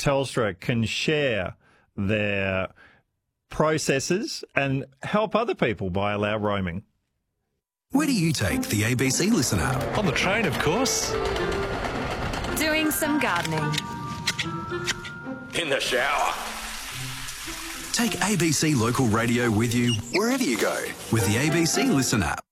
Telstra can share their processes and help other people by allow roaming. Where do you take the ABC Listen app? On the train, of course. Doing some gardening. In the shower. Take ABC Local Radio with you wherever you go with the ABC Listen app.